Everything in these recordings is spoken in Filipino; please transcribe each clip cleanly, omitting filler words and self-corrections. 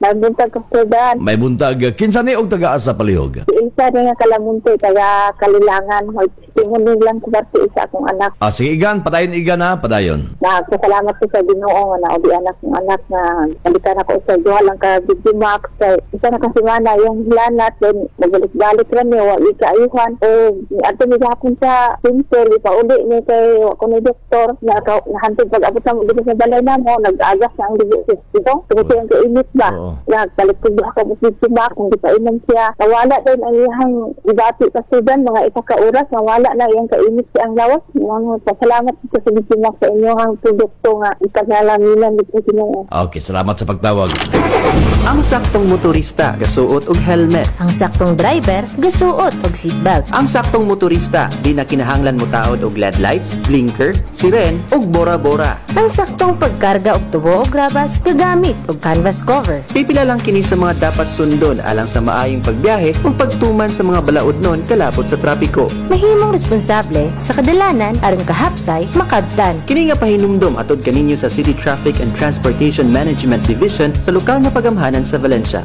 Buntag ko sudan. May buntag. Kinsa ni og taga asa palihog? Isa rin nga kalamunti, taga Kalilangan. Tingunin lang ko si isa akong anak. Sige igan, padayon igan ha, padayon. Nagpasalamat ko sa Ginoo na odi anak ng anak na balikan ako sa duha lang ka Big Max. Isa na kasi mana yung hilanat, then magbalik-balik rin niya, wali kaayuhan. Ato niya hapon sa simple, ipauli niya kay ako ni doktor, nahantog pag-abot na dito sa balay na mo, nag-agas na ang dito. Tungkol yung kainit ba? Nagbalik ko ba ako sa Big Max, kung di pa inom siya. Nawala din ang iyang ibati sa sudan, mga isa ka oras, nawala na iyang kainit siya ang lawas. Pasalamat ko sa Big Max sa inyong produkto nga ipaglalaminan dito sa Ginoo. Okay, salamat sa pagtawag. Ang saktong motorista gasuot og helmet. Ang saktong driver gasuot og seatbelt. Ang saktong motorista di na kinahanglan mo taod og LED lights, blinker, siren ug bora-bora. Ang saktong pagkarga og tubo og grabas gagamit og canvas cover. Pipila lang kini sa mga dapat sundon alang sa maayong pagbiyahe ug pagtuman sa mga balaod-non kalapot sa trapiko. Mahimong responsable sa kadalanan aron kahapsay makabtan. Kini nga pahinumdom atod kaninyo sa City Traffic and Transportation Management Division sa lokal na pagamhanan sa Valencia.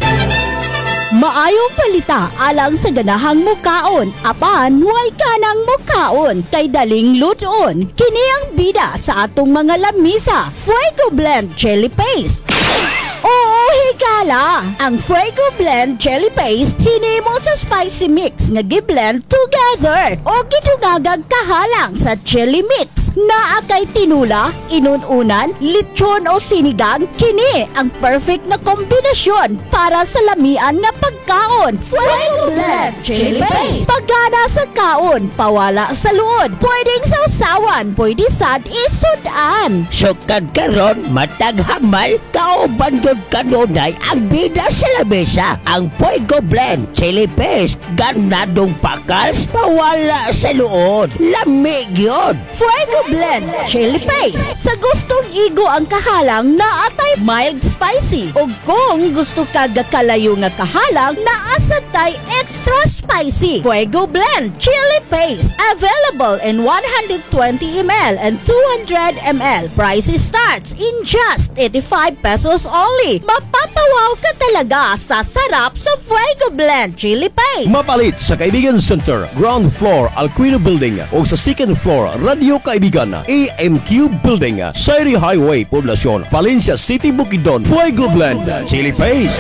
Maayong palita alang sa ganahang mukaon, apan way kanang mukaon kay daling luton. Kini ang bida sa atong mga lamisa, Fuego Blend Chili Paste. Oo, higala! Ang Fuego Blend Chili Paste hinimo sa spicy mix nga gi-blend together o gidungagag kahalang sa chili mix. Naa kay tinula, inununan, lechon o sinigang, kini ang perfect na kombinasyon para sa lamian nga pagkaon. Fuego Blend Chili Paste. Pagana sa kaon, pawala sa luod. Pwedeng sausawan, pwede sad isudan. Sukad karon matag hamal kauban gyud kanunay ang bida sa lamesa. Ang Fuego Blend Chili Paste ganadong pakals pawala sa luod. Lamig yun. Fuego Blend Chili Paste. Sa gustong igo ang kahalang na atay mild spicy. O kung gusto ka gakalayo nga kahalang na asatay extra spicy. Fuego Blend Chili Paste. Available in 120 ml and 200 ml. Price starts in just 85 pesos only. Mapapawaw ka talaga sa sarap sa Fuego Blend Chili Paste. Mapalit sa Kaibigan Center, ground floor, Alquino Building o sa second floor, Radio Kaibigan, AMQ Building, Sairi Highway, Poblacion, Valencia City, Bukidnon. Fuego Blend Chili Paste.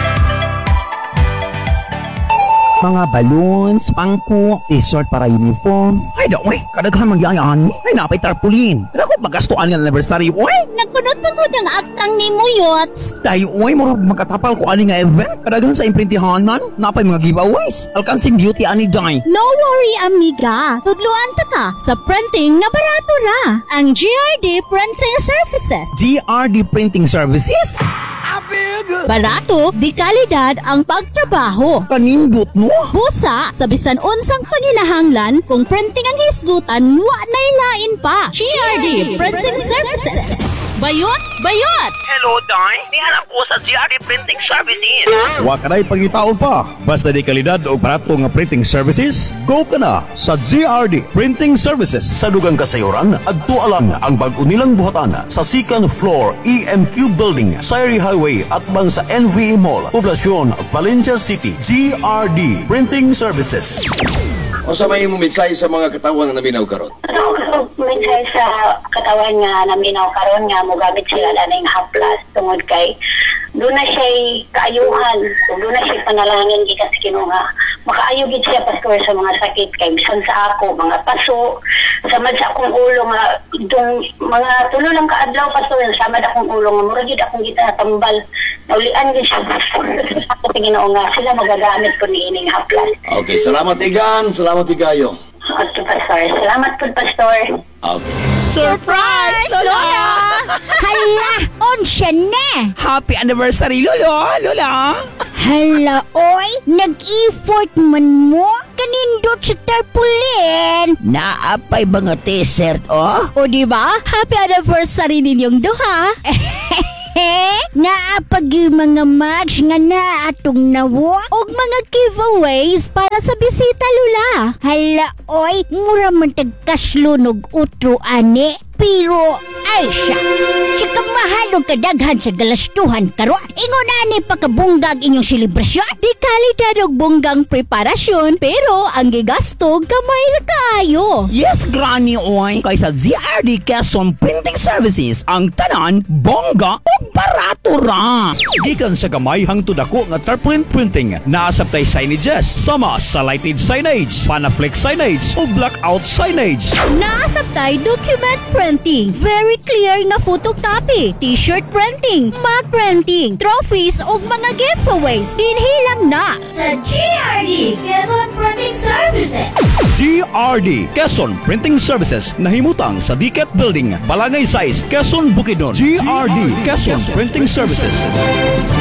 Mga balloons, pangko, t-shirt para uniform. Ay, daw, kadaghan magyayaan. Ay, napay tarpaulin. Ako, magastuan ng anniversary, oy. Nagkunot pa mo ng aktang ni mo, Yots. Dahil, oy, makatapal ko ani nga event. Kadaghan sa imprintihan man. Napay mga giveaways. Alkansing beauty ani, day. No worry, amiga. Tudluan ta ka sa printing na barato ra. Ang GRD Printing Services. GRD Printing Services? Barato, di kalidad ang pagtrabaho. Kanindot mo? Busa, sa bisan unsang paninahanglan, kung printing ang hisgutan, wa na'y lain pa. GRD Printing Services. Bayot! Bayot! Hello, Day. Nihanap ko sa GRD Printing Services. Wa ka na'y pangitaon pa. Basta di kalidad o barato nga printing services, go ka na sa GRD Printing Services. Sa dugang kasayuran, agtualang ang bag-unilang buhatan sa second floor EMQ Building, Sairi Highway at bang sa NVE Mall, Poblacion, Valencia City. GRD Printing Services. O sa may mensahe sa mga katawan na naminaw karon? Mensahe sa katawan nga naminaw karon nga mogamit sila laning haplas tungod kay doon na siya kaayuhan, doon na siya panalangin gikan sa Ginoo nga makaayo gid siya pastor sa mga sakit kay bisan sa ako mga paso samad sa akong ulo nga dong mga tulo lang ka adlaw pastor samad akong ulo nga mura gid akong gitatambal naulian gid siya ako Ginoo nga sila magagamit ko niining haplas. Okay, salamat igan, salamat igayo. Okay, pastor. Salamat po, pastor. Okay. Surprise, Lola! Hala, onsya na! Happy anniversary, Lolo! Lola! Hala, oy! Nag-effort man mo? Kanindot sa tarpaulin! Naapay mga t-shirt, oh? O diba? Happy anniversary ninyong duha! Naapag yung mga match nga na atong nawa og mga giveaways para sa bisita lula. Hala, oy, mura man tagkaslunog utro ane. Pero, ay siya. Sika mahalog kadaghan sa galastuhan karon. Ingon ani pakabunggag inyong selebrasyon. Di kalidad og bunggang preparasyon, pero ang gigasto gamay ra kaayo. Yes, Granny Oy. Kay sa ZRD Quezon Printing Services, ang tanan, bongga o barato ra. Gikan sa gamay hangtod ako nga tarpaulin printing, naasabtay signages, sama sa lighted signage, panaflex signage o blackout signage. Naasabtay document printing, very clear nga photocopy, t-shirt printing, mug printing, trophies ug mga giveaways. Dinhilang na sa GRD Quezon Printing Services. GRD Quezon Printing Services nahimutang sa Diket Building, Balangay 6, Quezon, Bukidnon. GRD Quezon Printing Services.